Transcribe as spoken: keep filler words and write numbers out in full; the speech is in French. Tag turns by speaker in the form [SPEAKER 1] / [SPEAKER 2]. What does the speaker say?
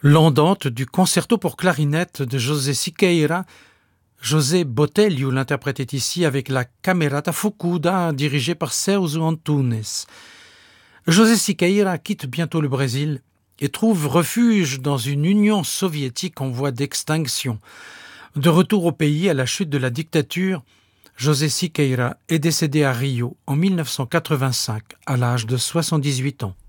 [SPEAKER 1] L'andante du concerto pour clarinette de José Siqueira. José Botelho l'interprétait ici avec la Camerata Fukuda dirigée par Celso Antunes. José Siqueira quitte bientôt le Brésil et trouve refuge dans une Union soviétique en voie d'extinction. De retour au pays à la chute de la dictature, José Siqueira est décédé à Rio en mille neuf cent quatre-vingt-cinq à l'âge de soixante-dix-huit ans.